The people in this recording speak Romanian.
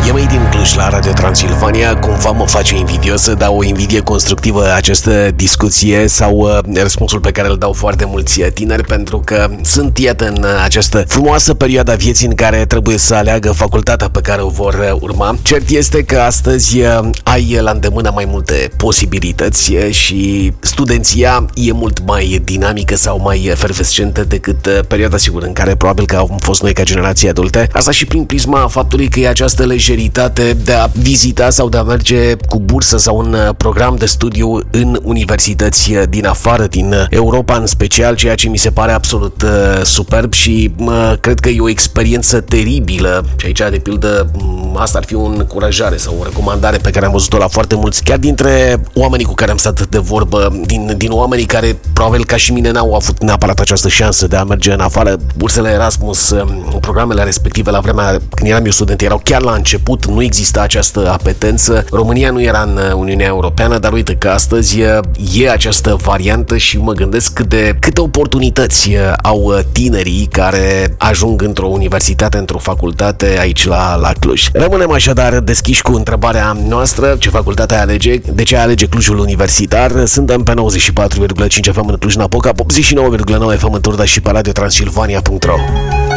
E mai din Cluj la Radio Transilvania, cumva mă face invidios, dar o invidie constructivă această discuție sau răspunsul pe care îl dau foarte mulți tineri, pentru că sunt, iată, în această frumoasă perioadă a vieții în care trebuie să aleagă facultatea pe care o vor urma. Cert este că astăzi ai la îndemână mai multe posibilități și studenția e mult mai dinamică sau mai efervescentă decât perioada, sigur, în care probabil că am fost noi ca generație adulte. Asta și prin prisma faptului că e această lejeritate de a vizita sau de a merge cu bursă sau un program de studiu în universități din afară, din Europa în special, ceea ce mi se pare absolut superb și cred că e o experiență teribilă. Și aici, de pildă, asta ar fi o încurajare sau o recomandare pe care am văzut-o la foarte mulți, chiar dintre oamenii cu care am stat de vorbă, din oamenii care probabil ca și mine n-au avut neapărat această șansă de a merge în afară. Bursele Erasmus, programele respective la vremea când eram eu student, erau chiar la început, nu exista această apetență. România nu era în Uniunea Europeană, dar uite că astăzi e această variantă și mă gândesc câte oportunități au tinerii care ajung într-o universitate, într-o facultate aici la Cluj. Rămânem așadar deschiși cu întrebarea noastră: ce facultate alege? De ce alege Clujul Universitar? Suntem pe 94,5 FM în Cluj-Napoca, 89,9 FM în Turda și pe Radio Transilvania.ro.